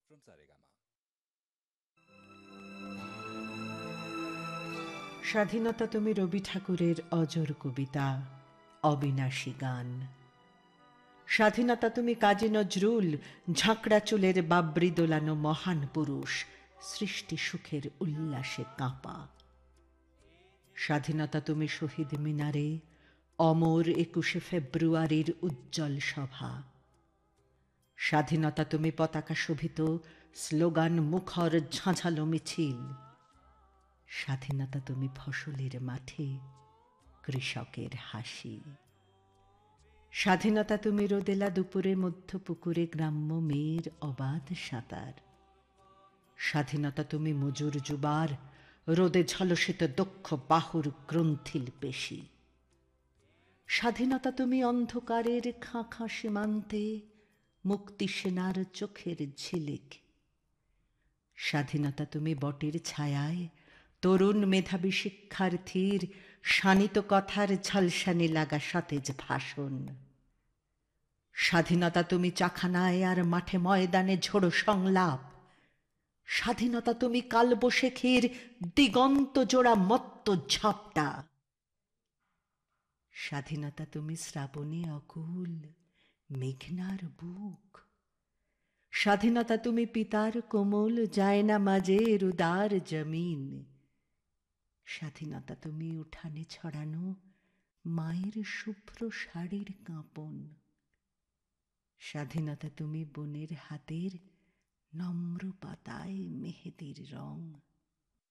from Saregama. স্বাধীনতা তুমি রবি ঠাকুরের অজর কবিতা, অবিনাশী গান। স্বাধীনতা তুমি কাজী নজরুল, ঝাঁকড়া চুলের বাবরি দোলানো মহান পুরুষ, সৃষ্টি সুখের উল্লাসে কাঁপা। স্বাধীনতা তুমি শহীদ মিনারে, অমর ২১শে ফেব্রুয়ারির উজ্জ্বল সভা। স্বাধীনতা তুমি পতাকা শোভিত স্লোগান মুখর ঝাঁঝালো মিছিল। স্বাধীনতা তুমি ফসলের মাঠে কৃষকের হাসি। স্বাধীনতা তুমি রোদেলা দুপুরে মধ্য পুকুরে গ্রাম্য মেয়ের অবাধ সাঁতার। স্বাধীনতা তুমি মজুর যুবার, রোদে ঝলসিত দক্ষ বাহুর গ্রন্থিল পেশি। স্বাধীনতা তুমি অন্ধকারের খাঁ খাঁ সীমান্তে মুক্তি সেনার চোখের ঝিলিক। স্বাধীনতা তুমি বটের ছায়ায় তরুণ মেধাবী শিক্ষার্থীর শানিত কথার ঝলসানি লাগা সতেজ ভাষণ। স্বাধীনতা তুমি চাখানায় আর মাঠে ময়দানে ঝোড়ো সংলাপ। স্বাধীনতা তুমি কালবৈশাখীর দিগন্ত জোড়া মত্ত ঝাপটা। স্বাধীনতা তুমি শ্রাবণে অকুল মেঘনার বুক। স্বাধীনতা তুমি পিতার কোমল জায়না মাঝের উদার জমিন। স্বাধীনতা তুমি উঠানে ছড়ানো মায়ের শুভ্র শাড়ির কাঁপন। স্বাধীনতা তুমি বনের হাতের নম্র পাতায় মেহেদির রং।